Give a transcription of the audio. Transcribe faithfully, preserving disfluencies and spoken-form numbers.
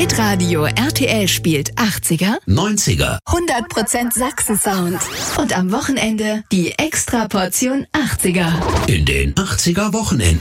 Hitradio R T L spielt achtziger, neunziger, hundert Prozent Sachsen-Sound. Und am Wochenende die Extraportion achtziger. In den achtziger Wochenenden.